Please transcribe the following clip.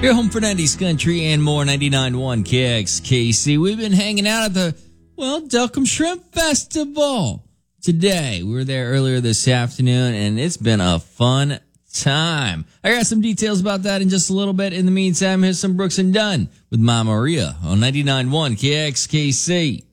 Your home for 90s country and more, 99.1 KXKC. We've been hanging out at the, Delcom Shrimp Festival today. We were there earlier this afternoon, and it's been a fun time. I got some details about that in just a little bit. In the meantime, here's some Brooks and Dunn with Ma Maria on 99.1 KXKC.